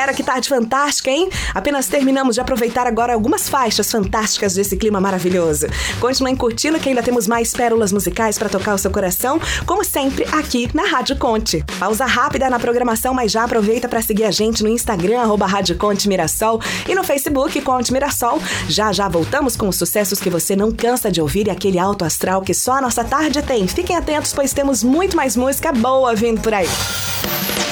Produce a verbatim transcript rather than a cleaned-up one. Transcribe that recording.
galera, que tarde fantástica, hein? Apenas terminamos de aproveitar agora algumas faixas fantásticas desse clima maravilhoso. Continuem curtindo que ainda temos mais pérolas musicais pra tocar o seu coração, como sempre, aqui na Rádio Conte. Pausa rápida na programação, mas já aproveita pra seguir a gente no Instagram, arroba Rádio Conte Mirassol, e no Facebook, Conte Mirassol. Já já voltamos com os sucessos que você não cansa de ouvir e aquele alto astral que só a nossa tarde tem. Fiquem atentos, pois temos muito mais música boa vindo por aí.